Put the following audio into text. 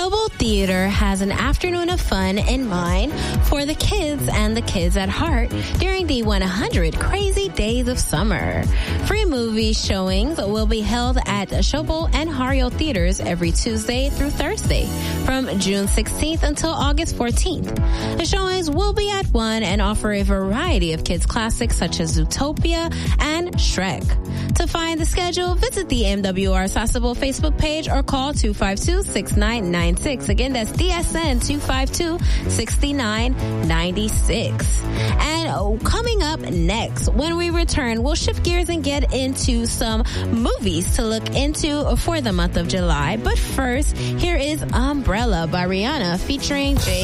Showboat Theater has an afternoon of fun in mind for the kids and the kids at heart during the 100 Crazy Days of Summer. Free movie showings will be held at Showboat and Hario Theaters every Tuesday through Thursday from June 16th until August 14th. The showings will be at 1 and offer a variety of kids classics such as Zootopia and Shrek. To find the schedule, visit the MWR Sasebo Facebook page or call 252-6996. Again, that's DSN 252-6996. And coming up next, when we return, we'll shift gears and get into some movies to look into for the month of July. But first, here is Umbrella by Rihanna featuring Jay.